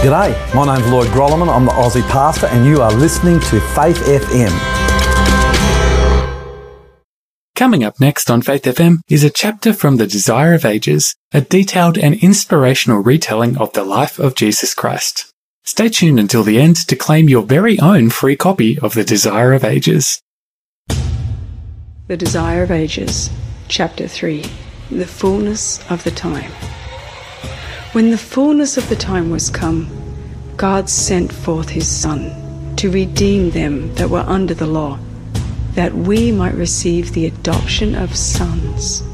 G'day, my name's Lloyd Grolleman, I'm the Aussie pastor and you are listening to Faith FM. Coming up next on Faith FM is a chapter from The Desire of Ages, a detailed and inspirational retelling of the life of Jesus Christ. Stay tuned until the end to claim your very own free copy of The Desire of Ages. The Desire of Ages, Chapter 3, The Fullness of the Time. When the fullness of the time was come, God sent forth his Son to redeem them that were under the law, that we might receive the adoption of sons.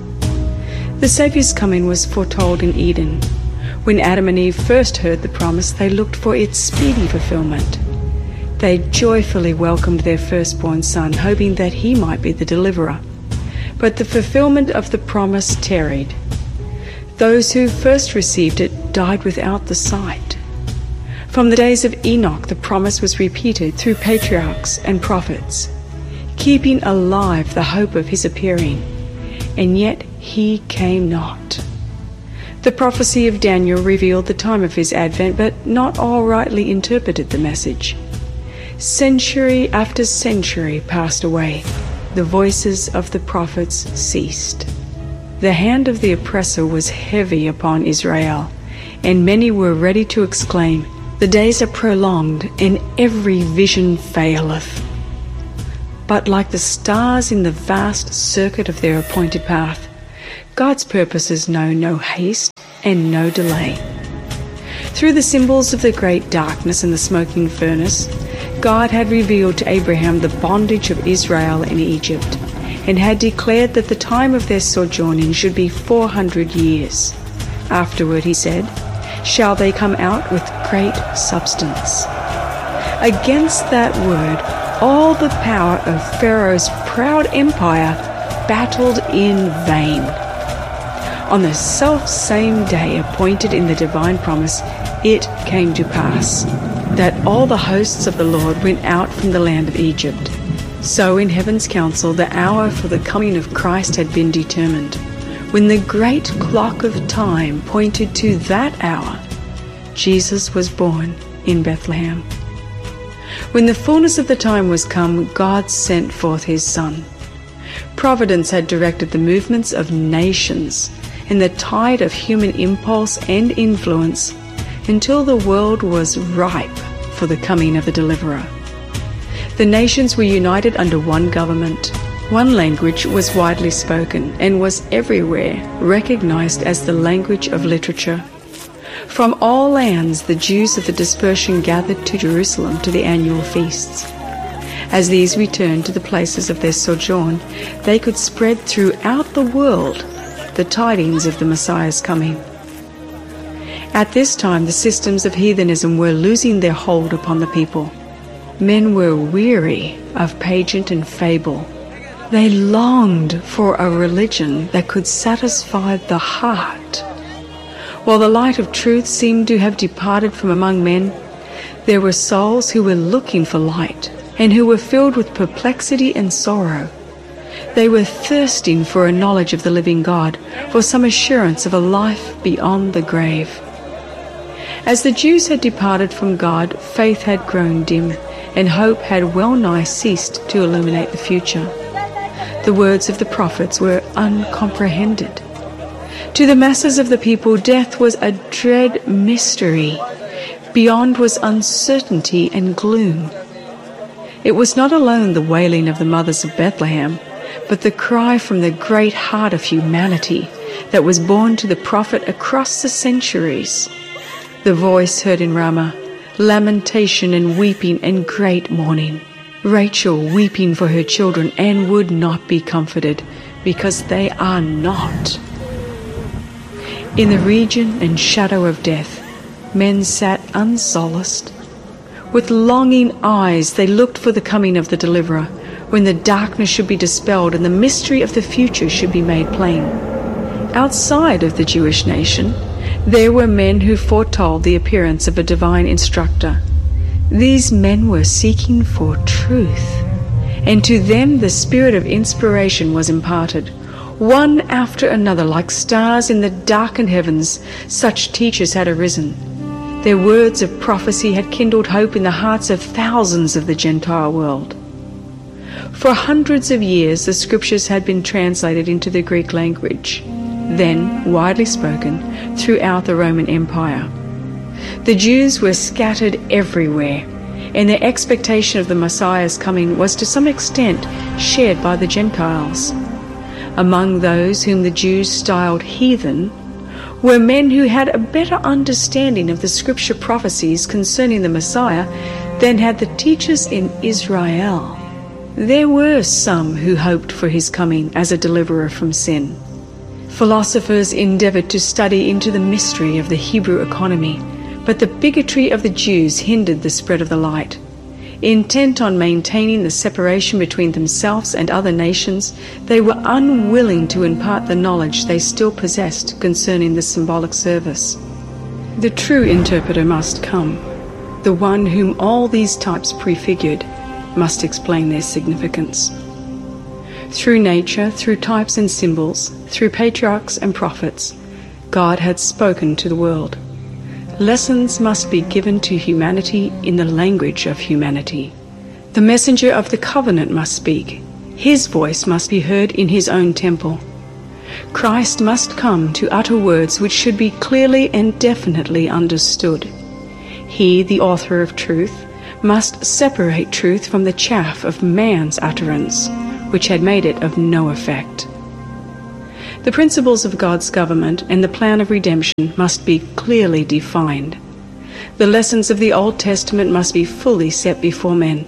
The Saviour's coming was foretold in Eden. When Adam and Eve first heard the promise, they looked for its speedy fulfillment. They joyfully welcomed their firstborn son, hoping that he might be the deliverer. But the fulfillment of the promise tarried. Those who first received it died without the sight. From the days of Enoch, the promise was repeated through patriarchs and prophets, keeping alive the hope of his appearing, and yet he came not. The prophecy of Daniel revealed the time of his advent, but not all rightly interpreted the message. Century after century passed away. The voices of the prophets ceased. The hand of the oppressor was heavy upon Israel, and many were ready to exclaim, "The days are prolonged, and every vision faileth." But like the stars in the vast circuit of their appointed path, God's purposes know no haste and no delay. Through the symbols of the great darkness and the smoking furnace, God had revealed to Abraham the bondage of Israel in Egypt, and had declared that the time of their sojourning should be 400 years. Afterward, he said, shall they come out with great substance. Against that word, all the power of Pharaoh's proud empire battled in vain. On the self-same day appointed in the divine promise, it came to pass that all the hosts of the Lord went out from the land of Egypt. So in heaven's council the hour for the coming of Christ had been determined. When the great clock of time pointed to that hour, Jesus was born in Bethlehem. When the fullness of the time was come, God sent forth his Son. Providence had directed the movements of nations and the tide of human impulse and influence until the world was ripe for the coming of the Deliverer. The nations were united under one government. One language was widely spoken and was everywhere recognized as the language of literature. From all lands, the Jews of the dispersion gathered to Jerusalem to the annual feasts. As these returned to the places of their sojourn, they could spread throughout the world the tidings of the Messiah's coming. At this time, the systems of heathenism were losing their hold upon the people. Men were weary of pageant and fable. They longed for a religion that could satisfy the heart. While the light of truth seemed to have departed from among men, there were souls who were looking for light and who were filled with perplexity and sorrow. They were thirsting for a knowledge of the living God, for some assurance of a life beyond the grave. As the Jews had departed from God, faith had grown dim, and hope had well nigh ceased to illuminate the future. The words of the prophets were uncomprehended. To the masses of the people, death was a dread mystery. Beyond was uncertainty and gloom. It was not alone the wailing of the mothers of Bethlehem, but the cry from the great heart of humanity that was borne to the prophet across the centuries. The voice heard in Ramah, lamentation and weeping and great mourning. Rachel weeping for her children and would not be comforted, because they are not. In the region and shadow of death, men sat unsolaced. With longing eyes they looked for the coming of the Deliverer, when the darkness should be dispelled and the mystery of the future should be made plain. Outside of the Jewish nation, there were men who foretold the appearance of a divine instructor. These men were seeking for truth, and to them the spirit of inspiration was imparted. One after another, like stars in the darkened heavens, such teachers had arisen. Their words of prophecy had kindled hope in the hearts of thousands of the Gentile world. For hundreds of years, the scriptures had been translated into the Greek language, then widely spoken throughout the Roman Empire. The Jews were scattered everywhere, and their expectation of the Messiah's coming was to some extent shared by the Gentiles. Among those whom the Jews styled heathen were men who had a better understanding of the scripture prophecies concerning the Messiah than had the teachers in Israel. There were some who hoped for his coming as a deliverer from sin. Philosophers endeavored to study into the mystery of the Hebrew economy, but the bigotry of the Jews hindered the spread of the light. Intent on maintaining the separation between themselves and other nations, they were unwilling to impart the knowledge they still possessed concerning the symbolic service. The true interpreter must come. The one whom all these types prefigured must explain their significance. Through nature, through types and symbols, through patriarchs and prophets, God had spoken to the world. Lessons must be given to humanity in the language of humanity. The messenger of the covenant must speak. His voice must be heard in his own temple. Christ must come to utter words which should be clearly and definitely understood. He, the author of truth, must separate truth from the chaff of man's utterance, which had made it of no effect. The principles of God's government and the plan of redemption must be clearly defined. The lessons of the Old Testament must be fully set before men.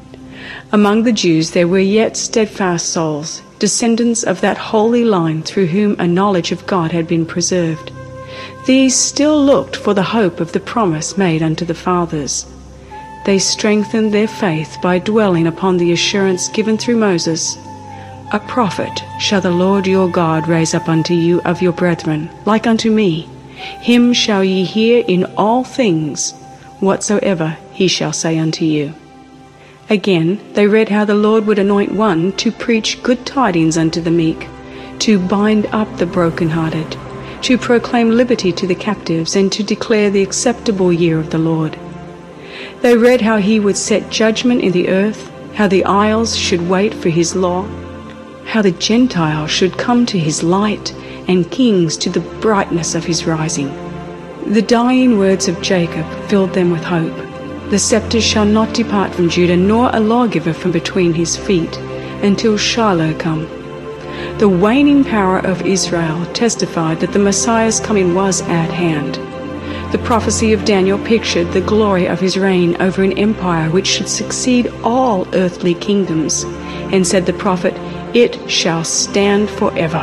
Among the Jews there were yet steadfast souls, descendants of that holy line through whom a knowledge of God had been preserved. These still looked for the hope of the promise made unto the fathers. They strengthened their faith by dwelling upon the assurance given through Moses, "A prophet shall the Lord your God raise up unto you of your brethren, like unto me. Him shall ye hear in all things, whatsoever he shall say unto you." Again, they read how the Lord would anoint one to preach good tidings unto the meek, to bind up the brokenhearted, to proclaim liberty to the captives, and to declare the acceptable year of the Lord. They read how he would set judgment in the earth, how the isles should wait for his law, how the Gentiles should come to his light, and kings to the brightness of his rising. The dying words of Jacob filled them with hope. The scepter shall not depart from Judah, nor a lawgiver from between his feet, until Shiloh come. The waning power of Israel testified that the Messiah's coming was at hand. The prophecy of Daniel pictured the glory of his reign over an empire which should succeed all earthly kingdoms, and said the prophet, "It shall stand forever."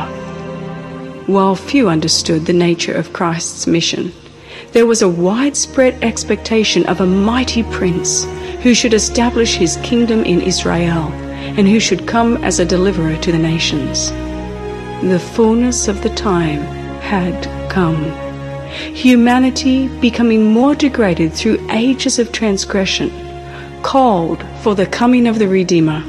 While few understood the nature of Christ's mission, there was a widespread expectation of a mighty prince who should establish his kingdom in Israel and who should come as a deliverer to the nations. The fullness of the time had come. Humanity, becoming more degraded through ages of transgression, called for the coming of the Redeemer.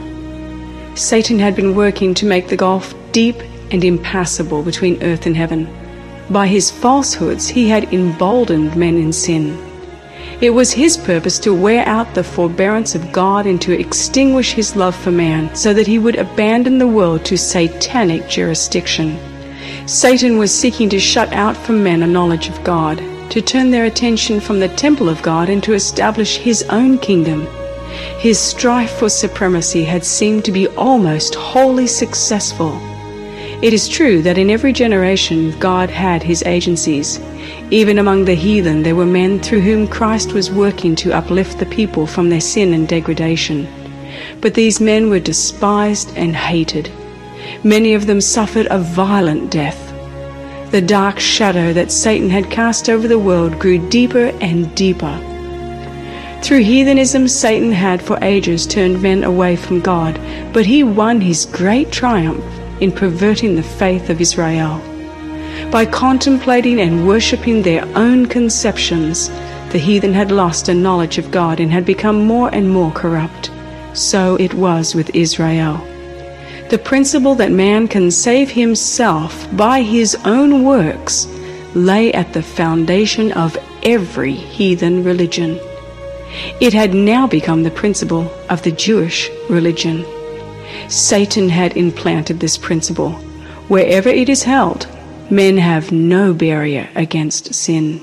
Satan had been working to make the gulf deep and impassable between earth and heaven. By his falsehoods he had emboldened men in sin. It was his purpose to wear out the forbearance of God and to extinguish his love for man, so that he would abandon the world to satanic jurisdiction. Satan was seeking to shut out from men a knowledge of God, to turn their attention from the temple of God and to establish his own kingdom. His strife for supremacy had seemed to be almost wholly successful. It is true that in every generation God had his agencies. Even among the heathen there were men through whom Christ was working to uplift the people from their sin and degradation. But these men were despised and hated. Many of them suffered a violent death. The dark shadow that Satan had cast over the world grew deeper and deeper. Through heathenism, Satan had for ages turned men away from God, but he won his great triumph in perverting the faith of Israel. By contemplating and worshipping their own conceptions, the heathen had lost a knowledge of God and had become more and more corrupt. So it was with Israel. The principle that man can save himself by his own works lay at the foundation of every heathen religion. It had now become the principle of the Jewish religion. Satan had implanted this principle. Wherever it is held, men have no barrier against sin.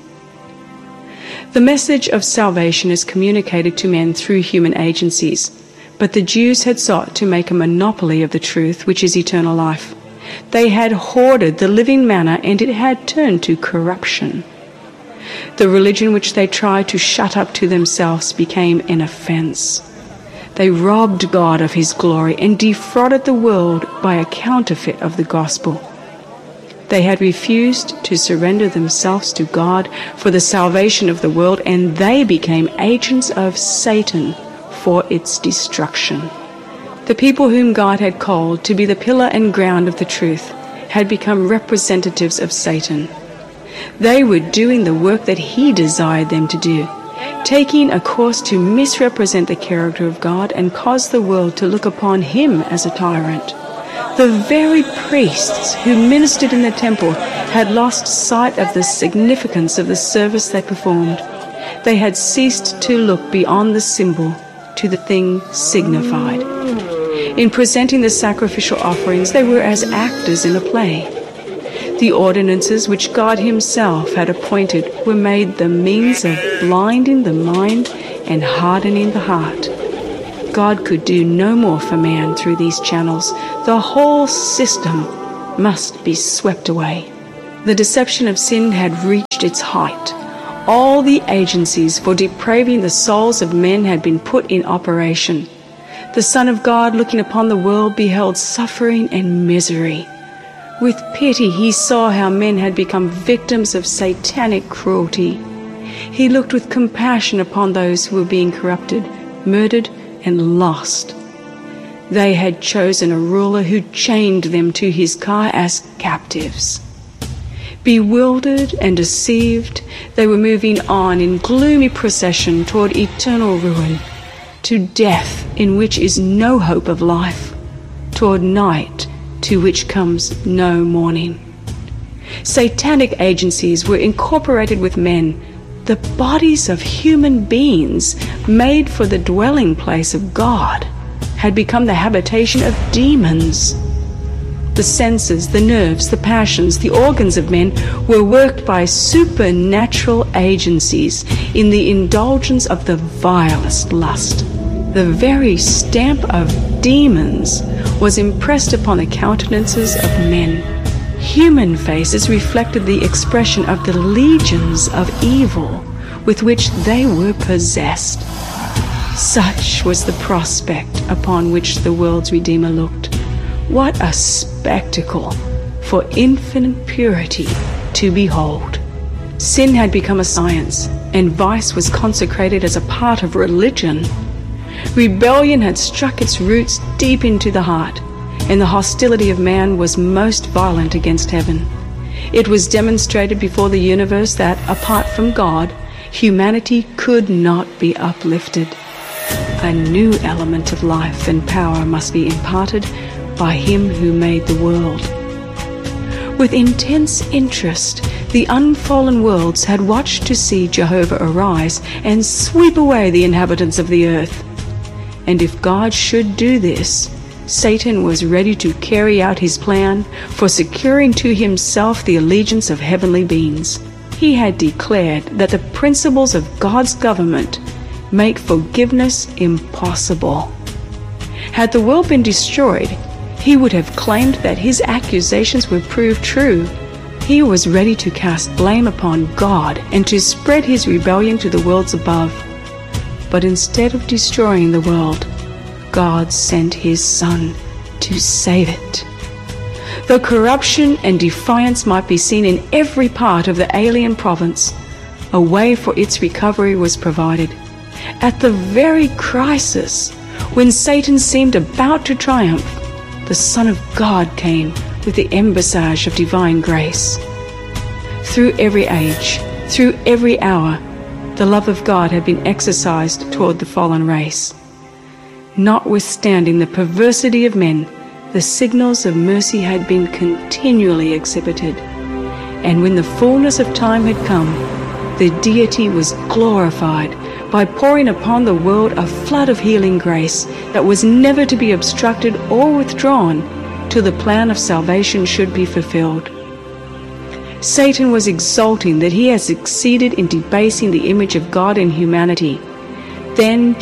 The message of salvation is communicated to men through human agencies, but the Jews had sought to make a monopoly of the truth, which is eternal life. They had hoarded the living manna, and it had turned to corruption. The religion which they tried to shut up to themselves became an offense. They robbed God of his glory and defrauded the world by a counterfeit of the gospel. They had refused to surrender themselves to God for the salvation of the world, and they became agents of Satan for its destruction. The people whom God had called to be the pillar and ground of the truth had become representatives of Satan. They were doing the work that he desired them to do, taking a course to misrepresent the character of God and cause the world to look upon him as a tyrant. The very priests who ministered in the temple had lost sight of the significance of the service they performed. They had ceased to look beyond the symbol to the thing signified. In presenting the sacrificial offerings, they were as actors in a play. The ordinances which God himself had appointed were made the means of blinding the mind and hardening the heart. God could do no more for man through these channels. The whole system must be swept away. The deception of sin had reached its height. All the agencies for depraving the souls of men had been put in operation. The Son of God, looking upon the world, beheld suffering and misery. With pity he saw how men had become victims of satanic cruelty. He looked with compassion upon those who were being corrupted, murdered, and lost. They had chosen a ruler who chained them to his car as captives. Bewildered and deceived, they were moving on in gloomy procession toward eternal ruin, to death in which is no hope of life, toward night to which comes no morning. Satanic agencies were incorporated with men, the bodies of human beings made for the dwelling place of God had become the habitation of demons. The senses, the nerves, the passions, the organs of men were worked by supernatural agencies in the indulgence of the vilest lust. The very stamp of demons was impressed upon the countenances of men. Human faces reflected the expression of the legions of evil with which they were possessed. Such was the prospect upon which the world's Redeemer looked. What a spectacle for infinite purity to behold! Sin had become a science, and vice was consecrated as a part of religion. Rebellion had struck its roots deep into the heart, and the hostility of man was most violent against heaven. It was demonstrated before the universe that, apart from God, humanity could not be uplifted. A new element of life and power must be imparted by him who made the world. With intense interest, the unfallen worlds had watched to see Jehovah arise and sweep away the inhabitants of the earth. And if God should do this, Satan was ready to carry out his plan for securing to himself the allegiance of heavenly beings. He had declared that the principles of God's government make forgiveness impossible. Had the world been destroyed, he would have claimed that his accusations were proved true. He was ready to cast blame upon God and to spread his rebellion to the worlds above. But instead of destroying the world, God sent his Son to save it. Though corruption and defiance might be seen in every part of the alien province, a way for its recovery was provided. At the very crisis, when Satan seemed about to triumph, the Son of God came with the embassage of divine grace. Through every age, through every hour, the love of God had been exercised toward the fallen race. Notwithstanding the perversity of men, the signals of mercy had been continually exhibited. And when the fullness of time had come, the deity was glorified by pouring upon the world a flood of healing grace that was never to be obstructed or withdrawn till the plan of salvation should be fulfilled. Satan was exulting that he had succeeded in debasing the image of God in humanity. Then